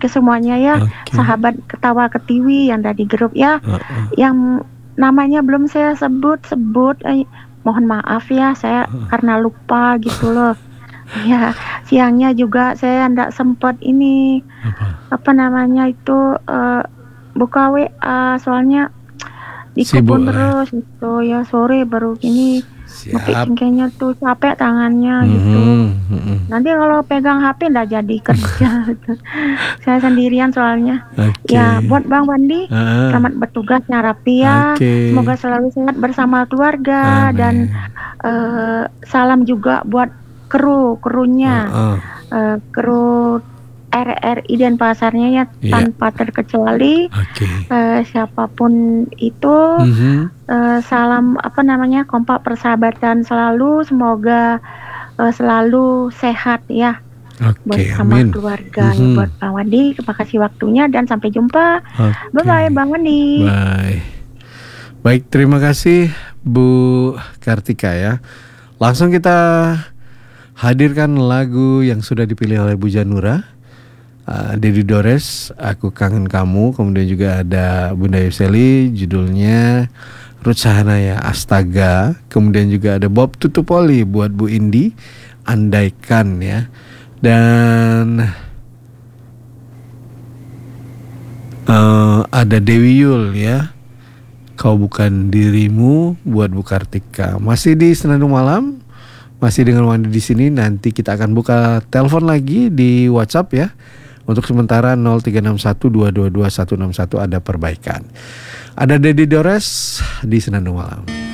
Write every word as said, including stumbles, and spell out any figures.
ke semuanya ya, Oke. sahabat Ketawa Ketiwi yang dari grup ya, Heeh. yang namanya belum saya sebut-sebut, eh, mohon maaf ya, saya Heeh. karena lupa gitu loh. Ya, siangnya juga saya ndak sempet ini, Apa? apa namanya itu, eee, buka W A soalnya di Sibuk kebun lah ya. terus gitu ya, sore baru gini ngetik Siap. cengkehnya tuh, capek tangannya gitu. Mhm, mhm. Nanti kalau pegang H P ndak jadi kerja gitu. Saya sendirian soalnya. Ya, Oke. buat Bang Wandi, Heeh. selamat bertugas yang rapi ya, Oke. semoga selalu sehat bersama keluarga dan, Amin. eee, salam juga buat kru krunya, Heeh. eee, kru R R I Denpasarnya ya, Iya. tanpa terkecuali, Oke. eee, siapapun itu, Mhm. eee, salam apa namanya, kompak persahabatan selalu, semoga, eee, selalu sehat ya, Oke, bersama amin. keluarga. Ya buat Mhm. Bang Wandi, terima kasih waktunya dan sampai jumpa. Bye-bye Oke. Bang Wandi. Bye. Baik, terima kasih Bu Kartika ya. Langsung kita hadirkan lagu yang sudah dipilih oleh Bu Janura, uh, Dedi Dores, Aku Kangen Kamu. Kemudian juga ada Bunda Yuseli, judulnya Ruth Sahanaya, Astaga. Kemudian juga ada Bob Tutupoli buat Bu Indi, Andaikan ya. Dan uh, ada Dewi Yul ya, Kau Bukan Dirimu buat Bu Kartika. Masih di Senandung Malam, masih dengan Wandi di sini. Nanti kita akan buka telepon lagi di WhatsApp ya. Untuk sementara nol tiga enam satu dua dua dua satu enam satu ada perbaikan. Ada Dedi Dores di Senandung Malam.